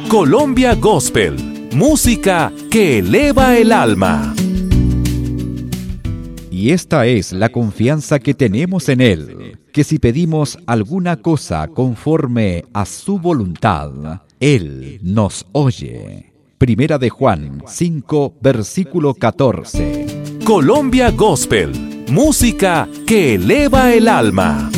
Colombia Gospel, música que eleva el alma. Y esta es la confianza que tenemos en Él, que si pedimos alguna cosa conforme a su voluntad, Él nos oye. Primera de Juan 5, versículo 14. Colombia Gospel, música que eleva el alma.